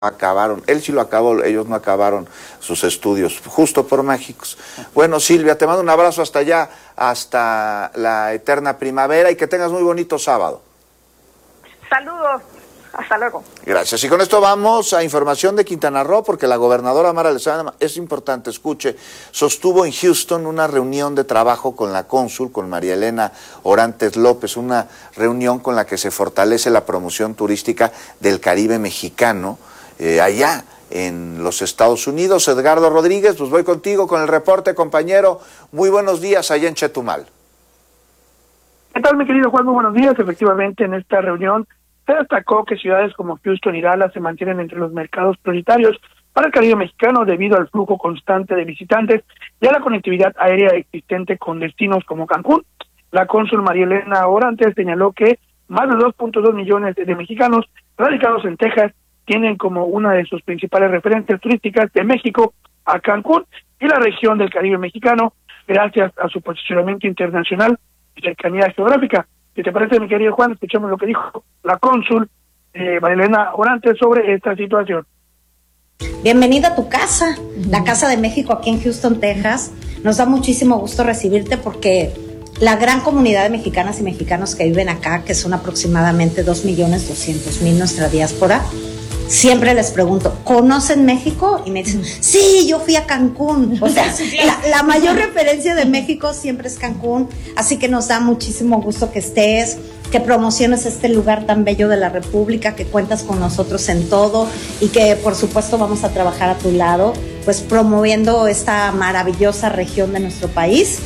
acabaron, él sí lo acabó, ellos no acabaron sus estudios, justo por mágicos. Bueno, Silvia, te mando un abrazo hasta allá, hasta la eterna primavera, y que tengas muy bonito sábado. Saludos, hasta luego. Gracias. Y con esto vamos a información de Quintana Roo, porque la gobernadora Mara Lezama, es importante, escuche, sostuvo en Houston una reunión de trabajo con la cónsul, con María Elena Orantes López, una reunión con la que se fortalece la promoción turística del Caribe mexicano, allá en los Estados Unidos. Edgardo Rodríguez, pues voy contigo con el reporte, compañero. Muy buenos días allá en Chetumal. ¿Qué tal, mi querido Juan? Muy buenos días. Efectivamente, en esta reunión se destacó que ciudades como Houston y Dallas se mantienen entre los mercados prioritarios para el Caribe mexicano debido al flujo constante de visitantes y a la conectividad aérea existente con destinos como Cancún. La cónsul María Elena Orantes señaló que más de 2.2 millones de mexicanos radicados en Texas tienen como una de sus principales referencias turísticas de México a Cancún y la región del Caribe mexicano, gracias a su posicionamiento internacional y cercanía geográfica. Si te parece, mi querido Juan, escuchemos lo que dijo la cónsul María Elena Orantes sobre esta situación. Bienvenida a tu casa, la Casa de México aquí en Houston, Texas. Nos da muchísimo gusto recibirte porque la gran comunidad de mexicanas y mexicanos que viven acá, que son aproximadamente 2.200.000 nuestra diáspora, siempre les pregunto, ¿conocen México? Y me dicen, sí, yo fui a Cancún. O sea, la mayor referencia de México siempre es Cancún, así que nos da muchísimo gusto que estés, que promociones este lugar tan bello de la República, que cuentas con nosotros en todo y que por supuesto vamos a trabajar a tu lado, pues promoviendo esta maravillosa región de nuestro país.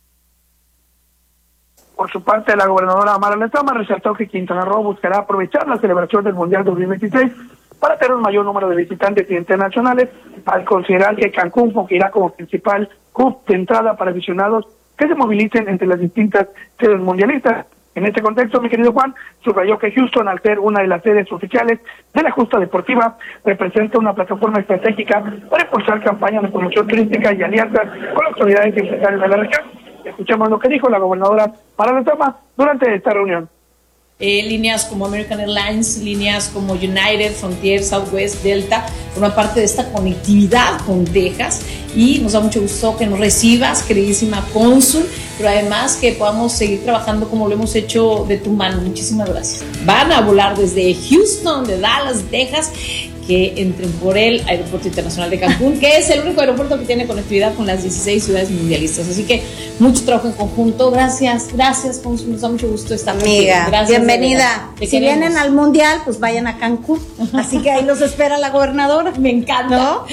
Por su parte, la gobernadora Mara Lezama resaltó que Quintana Roo buscará aprovechar la celebración del Mundial 2026 para tener un mayor número de visitantes internacionales, al considerar que Cancún fundirá como principal hub de entrada para aficionados que se movilicen entre las distintas sedes mundialistas. En este contexto, mi querido Juan, subrayó que Houston, al ser una de las sedes oficiales de la justa deportiva, representa una plataforma estratégica para impulsar campañas de promoción turística y alianzas con las autoridades empresariales de la región. Escuchemos lo que dijo la gobernadora Mara Lezama durante esta reunión. Líneas como American Airlines, líneas como United, Frontier, Southwest, Delta, forman parte de esta conectividad con Texas y nos da mucho gusto que nos recibas, queridísima cónsul, pero además que podamos seguir trabajando como lo hemos hecho de tu mano. Muchísimas gracias. Van a volar desde Houston, de Dallas, Texas, que entren por el Aeropuerto Internacional de Cancún, que es el único aeropuerto que tiene conectividad con las 16 ciudades mundialistas. Así que mucho trabajo en conjunto. Gracias, cónsul, nos da mucho gusto estar amiga, gracias, bienvenida. Si vienen al Mundial, pues vayan a Cancún. Así que ahí los espera la gobernadora. Me encanta. ¿No?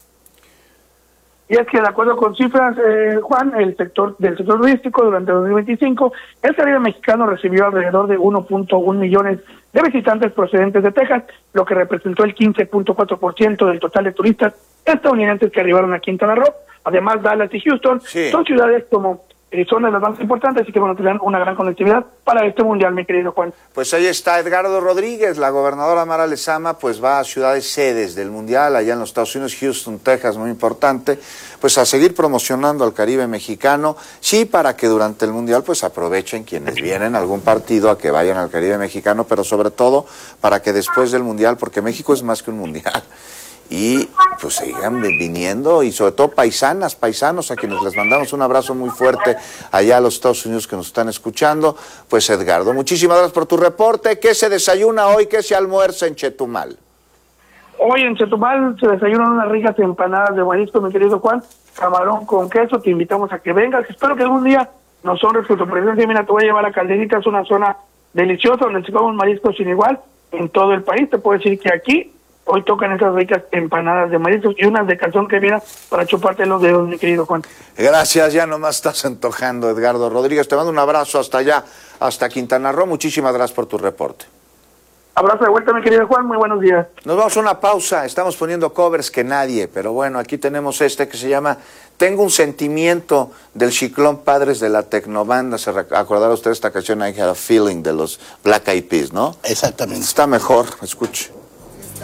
Y es que de acuerdo con cifras, Juan, del sector turístico durante 2025, el Caribe mexicano recibió alrededor de 1.1 millones de visitantes procedentes de Texas, lo que representó el 15.4% del total de turistas estadounidenses que arribaron a Quintana Roo. Además, Dallas y Houston son ciudades como son de las más importantes y que van a tener una gran conectividad para este mundial, mi querido Juan. Pues ahí está Edgardo Rodríguez, la gobernadora Mara Lezama, pues va a ciudades sedes del mundial, allá en los Estados Unidos, Houston, Texas, muy importante, pues a seguir promocionando al Caribe mexicano, sí, para que durante el mundial pues aprovechen quienes vienen a algún partido a que vayan al Caribe mexicano, pero sobre todo para que después del mundial, porque México es más que un mundial, y pues sigan viniendo, y sobre todo paisanos a quienes les mandamos un abrazo muy fuerte allá a los Estados Unidos que nos están escuchando. Pues Edgardo, muchísimas gracias por tu reporte. ¿Qué se desayuna hoy? ¿Qué se almuerza en Chetumal? Hoy en Chetumal se desayunan unas ricas empanadas de marisco, mi querido Juan, camarón con queso. Te invitamos a que vengas, espero que algún día nos honres con tu presencia. Mira, te voy a llevar a Calderita, es una zona deliciosa donde se comen mariscos sin igual en todo el país. Te puedo decir que aquí hoy tocan esas ricas empanadas de mariscos y unas de calzón que viera para chuparte los dedos, mi querido Juan. Gracias, ya nomás estás antojando, Edgardo Rodríguez. Te mando un abrazo hasta allá, hasta Quintana Roo. Muchísimas gracias por tu reporte. Abrazo de vuelta, mi querido Juan, muy buenos días. Nos vamos a una pausa, estamos poniendo covers que nadie, pero bueno, aquí tenemos este que se llama Tengo un sentimiento, del Chiclón Padres de la Tecnobanda. Se acordará usted de esta canción I Had a Feeling de los Black Eyed Peas, ¿no? Exactamente. Está mejor, escuche.